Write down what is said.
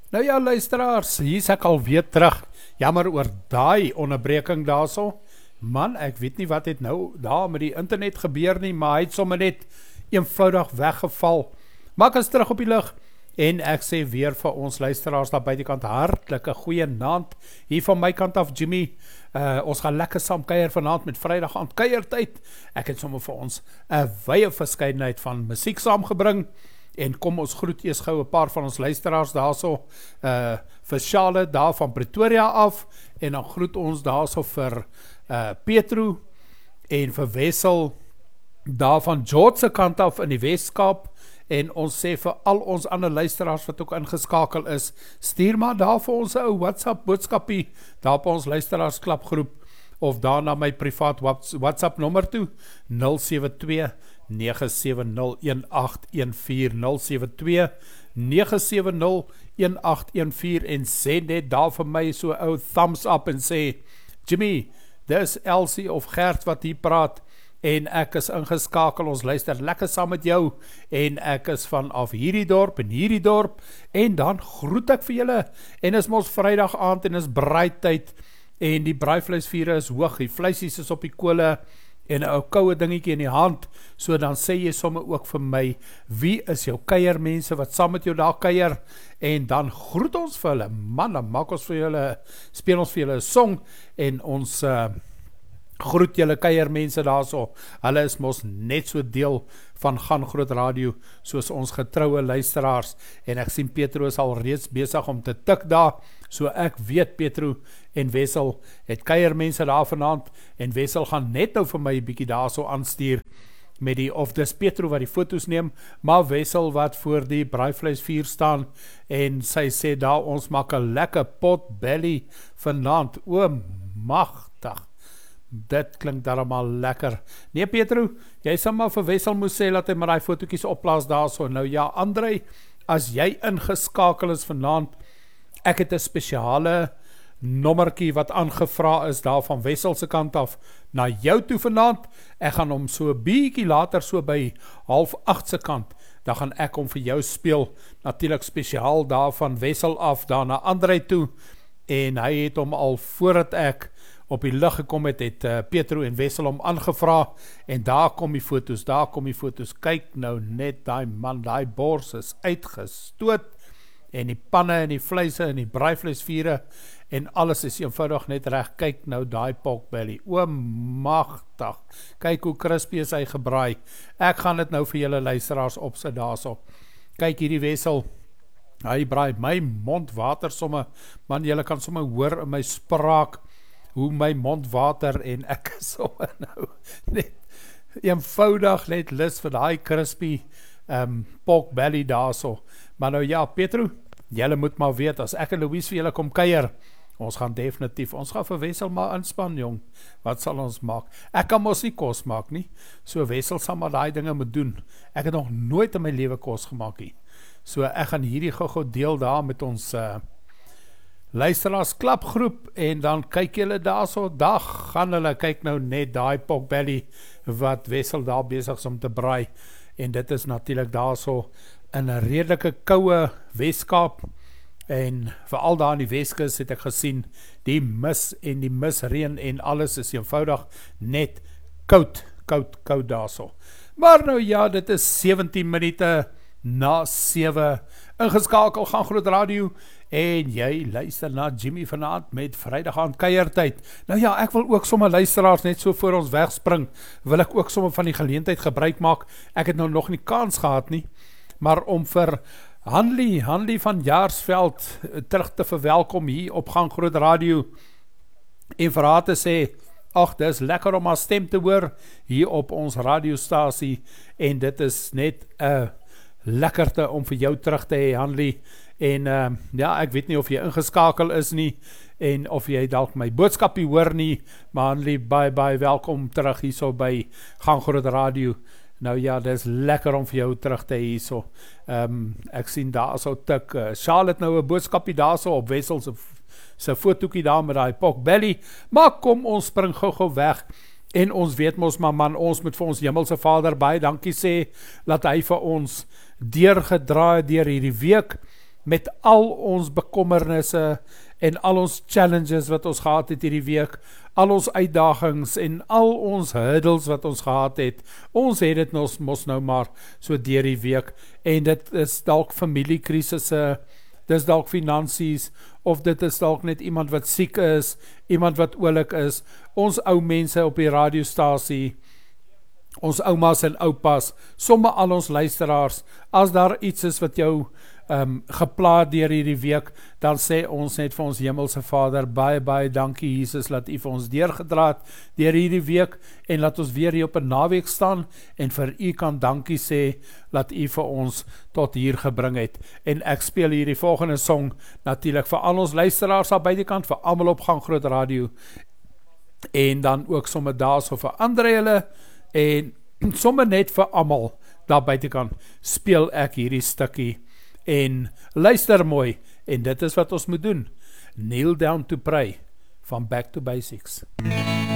Nou ja, luisteraars, hier is ek alweer terug. Jammer oor daai onderbreking daarso. Man, ek weet nie wat het nou daar met die internet gebeur nie, maar hy het sommer net eenvoudig weggeval. Maar ek is terug op die lug, en ek sê weer vir ons luisteraars daar buitekant hartelike goeie naand. Hier van my kant af, Jimmy, ons gaan lekker saam kuier vanaand met Vrydag aand kuiertyd. Ek het sommer vir ons 'n wye verskeidenheid van musiek saamgebring. En kom ons groet eers gou 'n paar van ons luisteraars daarso, vir Sjale daar van Pretoria af, en dan groet ons daarso vir Petro, en vir Wessel daar van George se kant af in die Weskaap, en ons sê vir al ons ander luisteraars wat ook ingeskakel is, stuur maar daar vir ons 'n ou WhatsApp boodskapie, daar op ons luisteraarsklapgroep, of daar na my privaat WhatsApp nommer toe, 072 9701814 072 9701814 en sê net daar vir my so ou thumbs up en sê, Jimmy, dis Elsie of Gert wat hier praat, en ek is ingeskakel, ons luister lekker saam met jou, en ek is vanaf hierdie dorp, en dan groet ek vir julle, en is mos Vrydag aand, en is braaityd, en die braaivleisvure is hoog, die vleisies is op die kole, en 'n koue dingetjie in die hand, so dan sê jy sommer ook vir my, wie is jou kuiermense wat saam met jou daar kuier, en dan groet ons vir hulle, man, dan maak ons vir julle, speel ons vir julle 'n song, en ons groet julle kuiermense daarso, hulle is mos net so deel van Gaan Groot Radio, soos ons getroue luisteraars, en ek sien Petro is al reeds besig om te tik daar, so ek weet Petro en Wessel het kuiermense daar vanaand, en Wessel gaan net nou vir my 'n bietjie daarso aanstuur, met die, of dis Petro wat die foto's neem, maar Wessel wat voor die braaivleisvuur staan, en sy sê daar, ons maak 'n lekker pot belly vanaand, o magtig, dit klink darmal lekker. Nee Petro, jy sal maar vir Wessel moes sê, dat hy maar die fotootjies opplaas daar so. Nou ja, André, as jy ingeskakel is vanaand, ek het 'n spesiale nommertjie wat aangevra is daar van Wessel se kant af, na jou toe vanaand, ek gaan hom so 'n bietjie later, so by 7:30 se kant, dan gaan ek hom vir jou speel, natuurlik spesiaal daar van Wessel af, daar na André toe, en hy het hom al voordat ek op die lug gekom het Petro en Wessel hom aangevra, en daar kom die foto's, kyk nou net, die man, die bors is uitgestoot, en die panne en die vleise en die braaivleisvure, en alles is eenvoudig net reg, kyk nou die pork belly, o magtig, kyk hoe crispy is hy gebraai, ek gaan dit nou vir julle luisteraars opsit daarso, kyk hierdie Wessel, hy braai my mond water somme, man, julle kan somme hoor in my spraak, hoe my mond water, en ek is sommer nou net eenvoudig net lus vir die crispy pork belly daarso. Maar nou ja, Petro, julle moet maar weet, as ek en Louise vir julle kom kuier, ons gaan definitief, ons gaan vir Wessel maar inspan, jong, wat sal ons maak? Ek kan mos nie kos maak nie, so Wessel sal maar die dinge moet doen. Ek het nog nooit in my lewe kos gemaak nie, so ek gaan hierdie gou deel daar met ons luisteraars klapgroep, en dan kyk julle daar so, daar gaan hulle, kyk nou net die pork belly, wat Wessel daar besig is om te braai, en dit is natuurlijk daar so, in 'n redelike koue Weskaap, en veral daar in die Weskus het ek gesien, die mis en die misreën en alles is eenvoudig net koud daar so. Maar nou ja, dit is 17 minute na 7, ingeskakel Gaan Groot Radio, en jy luister na Jimmy vanaand met Vrydag aand kuiertyd. Nou ja, ek wil ook sommer luisteraars net so voor ons wegspring, wil ek ook sommer van die geleentheid gebruik maak, ek het nou nog nie kans gehad nie, maar om vir Hanlie van Jaarsveld terug te verwelkom hier op Gaan Groot Radio, en vir haar te sê, ag, dit is lekker om haar stem te hoor, hier op ons radiostasie, en dit is net 'n lekkerte om vir jou terug te hê, Hanlie, en ja, ek weet nie of jy ingeskakel is nie, en of jy dalk my boodskapie hoor nie, maar Hanlie, bye, welkom terug hier so by Gaan Groot Radio. Nou ja, dit is lekker om vir jou terug te hê hier so. Ek sien daar so tik, Charlotte nou 'n boodskapie daar so op Wessel se fotootjie daar met die pork belly, maar kom ons spring gou weg, en ons weet mos maar man, ons moet vir ons Hemelse Vader baie dankie sê, dat hy vir ons deurgedraai deur hierdie week, met al ons bekommernisse en al ons challenges wat ons gehad het hierdie week, al ons uitdagings en al ons hurdles wat ons gehad het. Ons het dit mos nou maar so deur die week, en dit is dalk familiekrisisse, dis dalk finansies, of dit is dalk net iemand wat siek is, iemand wat oulik is, ons ou mense op die radiostasie, ons oumas en oupas, somme al ons luisteraars, as daar iets is wat jou geplaad deur hierdie week, dan sê ons net vir ons hemelse Vader, baie, baie dankie Jesus, laat u vir ons deurgedraad deur hierdie week, en laat ons weer hier op 'n naweek staan, en vir u kan dankie sê, laat u vir ons tot hier gebring het. En ek speel hier die volgende song, natuurlik vir al ons luisteraars aan buitekant, vir almal op Gang Groot Radio, en dan ook somme daar so vir ander julle, en somme net vir almal daar buitekant, speel ek hierdie stukkie, en luister mooi, en dit is wat ons moet doen, kneel down to pray, van Back to Basics.